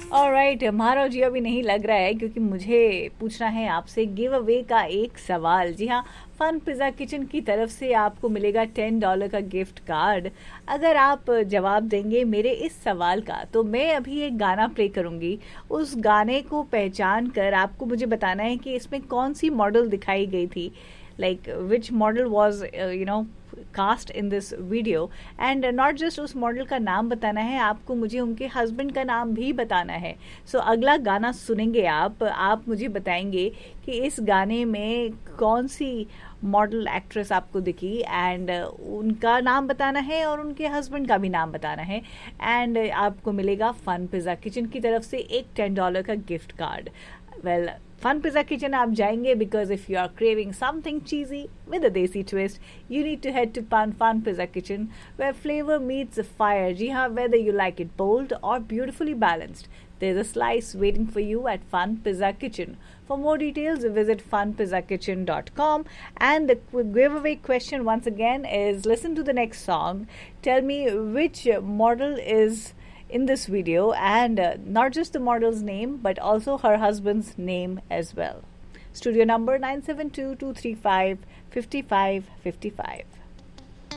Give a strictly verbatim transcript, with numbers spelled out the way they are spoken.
Alright, मारो जी अभी नहीं लग रहा है क्योंकि मुझे पूछना है आपसे गिव अवे का एक सवाल। जी हाँ, फन पिज़्ज़ा किचन की तरफ से आपको मिलेगा टेन डॉलर का गिफ्ट कार्ड। अगर आप जवाब देंगे मेरे इस सवाल का तो मैं अभी एक गाना प्ले करूँगी। उस गाने को पहचान कर आपको मुझे बताना है कि इसमें कौन सी मॉडल दिखाई गई थी, like which model was you know cast in this video. And not just उस मॉडल का नाम बताना है, आपको मुझे उनके हस्बैंड का नाम भी बताना है। सो so, अगला गाना सुनेंगे आप आप मुझे बताएंगे कि इस गाने में कौन सी मॉडल एक्ट्रेस आपको दिखी एंड उनका नाम बताना है और उनके हस्बैंड का भी नाम बताना है। एंड आपको मिलेगा फन पिज़्ज़ा किचन की तरफ से एक टेन डॉलर का gift card. Well, fun pizza kitchen आप जाएंगे because if you are craving something चीजी with a देसी twist you need to head to fun fun pizza kitchen where flavour meets fire. जी हाँ, whether you like it bold और beautifully balanced, there's a slice waiting for you at Fun Pizza Kitchen. For more details, visit fun pizza kitchen dot com. And the giveaway question once again is, listen to the next song. Tell me which model is in this video, and uh, not just the model's name but also her husband's name as well. Studio number nine seven two, two three five, five five five five.